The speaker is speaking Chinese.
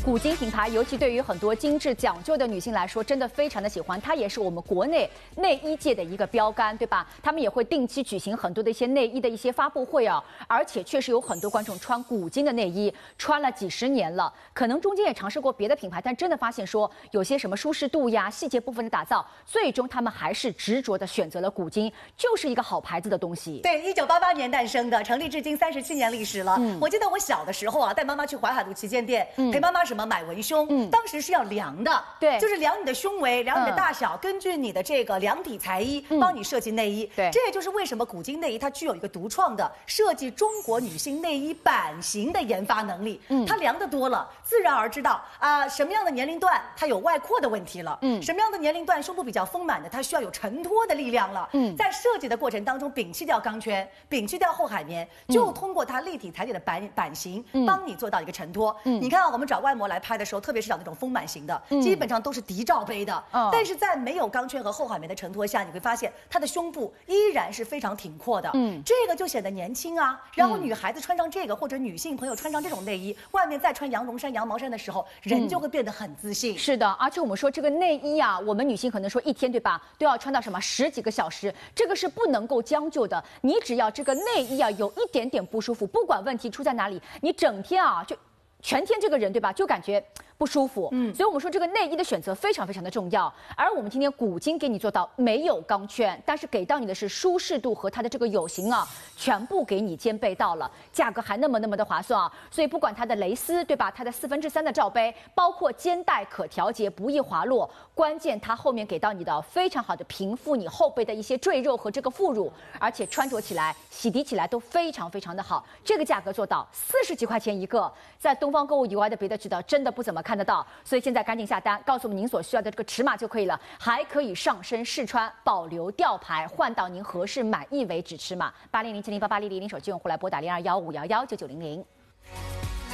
古今品牌，尤其对于很多精致讲究的女性来说，真的非常的喜欢。它也是我们国内内衣界的一个标杆，对吧？他们也会定期举行很多的一些内衣的一些发布会啊，而且确实有很多观众穿古今的内衣，穿了几十年了，可能中间也尝试过别的品牌，但真的发现说有些什么舒适度呀、细节部分的打造，最终他们还是执着的选择了古今，就是一个好牌子的东西。 对，1988年诞生的，成立至今37年历史了。我记得我小的时候啊，带妈妈去淮海路旗舰店，陪妈妈什么买文胸，当时是要量的， 对， 就是量你的胸围，量你的大小，根据你的这个量体裁衣，帮你设计内衣。 对， 这也就是为什么古今内衣它具有一个独创的设计中国女性内衣版型的研发能力。它量的多了，自然而知道啊，什么样的年龄段它有外扩的问题了，什么样的年龄段胸部比较丰满的，它需要有承托的力量了。在设计的过程当中，摒弃掉钢圈，摒弃掉厚海绵，就通过它立体裁剪的版型，帮你做到一个承托。你看啊，我们找外模来拍的时候，特别是找那种丰满型的，基本上都是嫡罩杯的。但是在没有钢圈和厚海绵的承托下，你会发现它的胸部依然是非常挺阔的。这个就显得年轻啊。然后女孩子穿上这个，或者女性朋友穿上这种内衣，外面再穿羊绒衫、羊毛衫的时候，人就会变得很自信。 是的，而且我们说这个内衣啊，我们女性可能说一天对吧，都要穿到什么10几个小时，这个是不能够将就的。你只要这个内衣啊有一点点不舒服，不管问题出在哪里，你整天啊就全天这个人对吧，就感觉不舒服。所以我们说这个内衣的选择非常非常的重要。而我们今天古今给你做到没有钢圈，但是给到你的是舒适度和它的这个有型啊，全部给你兼备到了，价格还那么的划算啊。所以不管它的蕾丝对吧，它的3/4的罩杯，包括肩带可调节，不易滑落，关键它后面给到你的非常好的平复你后背的一些赘肉和这个副乳，而且穿着起来、洗涤起来都非常非常的好。这个价格做到40几块钱一个，在东方购物以外的别的渠道真的不怎么看得到，所以现在赶紧下单，告诉我们您所需要的这个尺码就可以了，还可以上身试穿，保留吊牌，换到您合适满意为止尺码。8007088000手机用户来拨打0215119900。